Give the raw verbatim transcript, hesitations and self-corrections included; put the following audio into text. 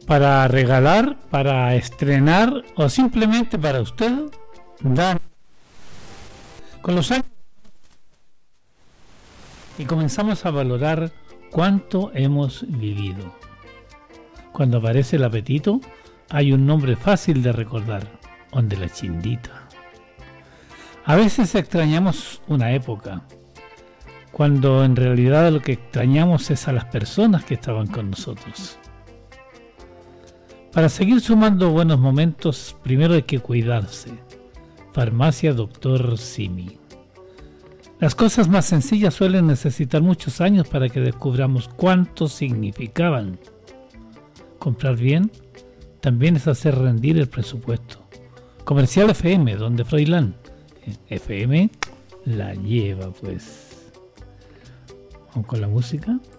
para regalar, para estrenar o simplemente para usted, dan con los años y comenzamos a valorar cuánto hemos vivido. Cuando aparece el apetito, hay un nombre fácil de recordar: Onde la Chindita. A veces extrañamos una época, cuando en realidad lo que extrañamos es a las personas que estaban con nosotros. Para seguir sumando buenos momentos, primero hay que cuidarse. Farmacia Doctor Simi. Las cosas más sencillas suelen necesitar muchos años para que descubramos cuánto significaban. Comprar bien también es hacer rendir el presupuesto. Comercial F M, donde Froilán. F M la lleva, pues. Vamos con la música.